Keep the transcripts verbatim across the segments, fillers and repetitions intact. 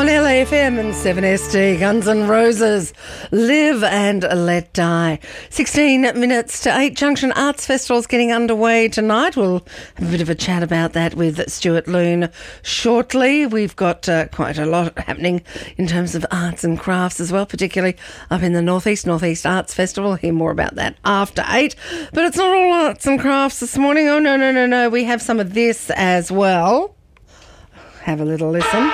On L A F M and seven S D, Guns N' Roses, Live and Let Die. sixteen minutes to eight, Junction Arts Festival's getting underway tonight. We'll have a bit of a chat about that with Stuart Loon shortly. We've got uh, quite a lot happening in terms of arts and crafts as well, particularly up in the Northeast, Northeast Arts Festival. We'll hear more about that after eight. But it's not all arts and crafts this morning. Oh, no, no, no, no. We have some of this as well. Have a little listen.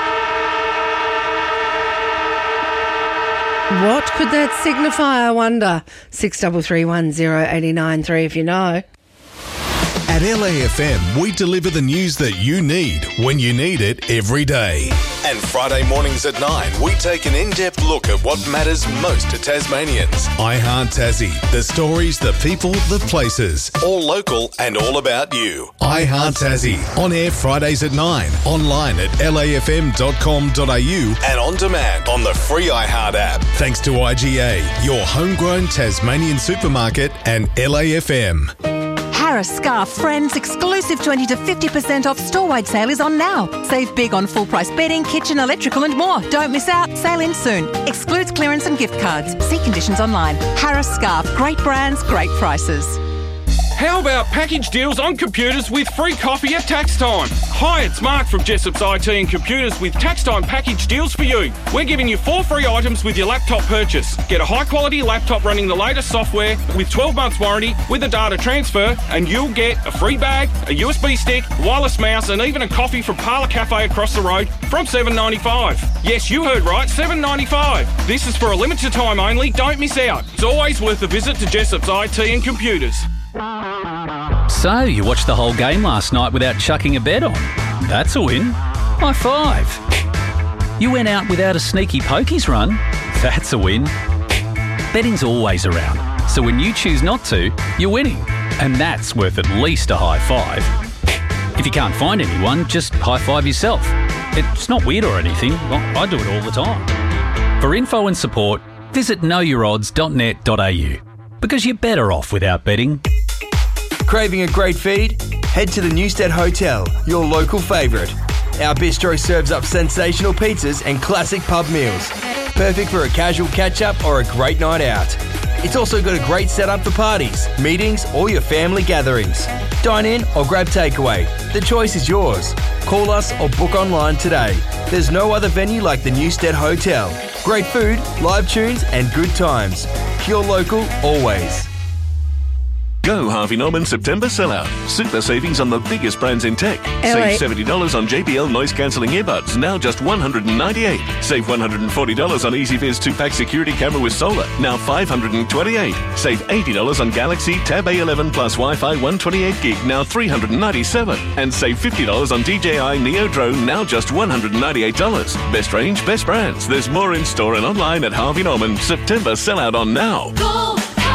What could that signify, I wonder? six three three one zero eight nine three if you know. At L A F M, we deliver the news that you need when you need it every day. And Friday mornings at nine, we take an in-depth look at what matters most to Tasmanians. I Heart Tassie, the stories, the people, the places. All local and all about you. I Heart Tassie, on air Fridays at nine, online at l a f m dot com dot a u and on demand on the free iHeart app. Thanks to I G A, your homegrown Tasmanian supermarket, and L A F M. Harris Scarf Friends exclusive twenty to fifty percent off store-wide sale is on now. Save big on full-price bedding, kitchen, electrical and more. Don't miss out. Sale ends soon. Excludes clearance and gift cards. See conditions online. Harris Scarf. Great brands, great prices. How about package deals on computers with free coffee at tax time? Hi, it's Mark from Jessop's I T and Computers with tax time package deals for you. We're giving you four free items with your laptop purchase. Get a high-quality laptop running the latest software with twelve months warranty with a data transfer, and you'll get a free bag, a U S B stick, wireless mouse, and even a coffee from Parlour Cafe across the road from seven dollars ninety-five. Yes, you heard right, seven dollars ninety-five. This is for a limited time only. Don't miss out. It's always worth a visit to Jessop's I T and Computers. So, you watched the whole game last night without chucking a bet on. That's a win. High five. You went out without a sneaky pokies run. That's a win. Betting's always around, so when you choose not to, you're winning. And that's worth at least a high five. If you can't find anyone, just high five yourself. It's not weird or anything. Well, I do it all the time. For info and support, visit know your odds dot net dot a u. Because you're better off without betting. Craving a great feed? Head to the Newstead Hotel, your local favourite. Our bistro serves up sensational pizzas and classic pub meals. Perfect for a casual catch-up or a great night out. It's also got a great setup for parties, meetings or your family gatherings. Dine in or grab takeaway. The choice is yours. Call us or book online today. There's no other venue like the Newstead Hotel. Great food, live tunes and good times. Pure local always. Go Harvey Norman September sellout. Super savings on the biggest brands in tech. L A Save seventy dollars on J B L noise cancelling earbuds, now just one hundred ninety-eight dollars. Save one hundred forty dollars on EasyViz two-pack security camera with solar, now five hundred twenty-eight dollars. Save eighty dollars on Galaxy Tab A eleven plus Wi-Fi one twenty-eight gig, now three hundred ninety-seven dollars. And save fifty dollars on D J I Neo Drone, now just one hundred ninety-eight dollars. Best range, best brands. There's more in store and online at Harvey Norman. September sellout on now. Go!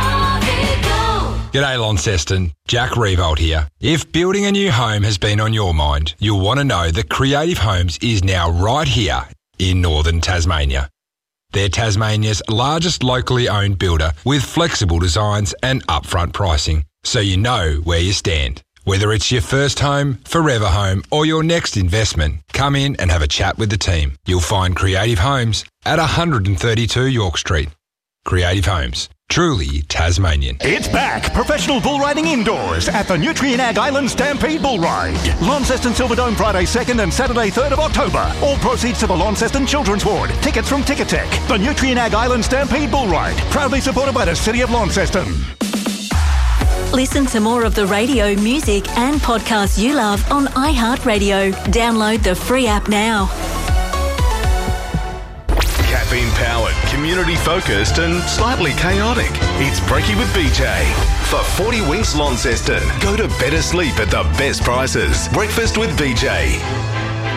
G'day Launceston, Jack Revolt here. If building a new home has been on your mind, you'll want to know that Creative Homes is now right here in northern Tasmania. They're Tasmania's largest locally owned builder with flexible designs and upfront pricing, so you know where you stand. Whether it's your first home, forever home or your next investment, come in and have a chat with the team. You'll find Creative Homes at one thirty-two York Street. Creative Homes. Truly Tasmanian. It's back! Professional bull riding indoors at the Nutrien Ag Island Stampede Bull Ride. Launceston Silverdome Friday second and Saturday third of October. All proceeds to the Launceston Children's Ward. Tickets from Ticketek. The Nutrien Ag Island Stampede Bull Ride. Proudly supported by the City of Launceston. Listen to more of the radio, music and podcasts you love on iHeartRadio. Download the free app now. Caffeine-powered, community-focused and slightly chaotic. It's Brekkie with B J. For forty weeks Launceston, go to better sleep at the best prices. Breakfast with B J.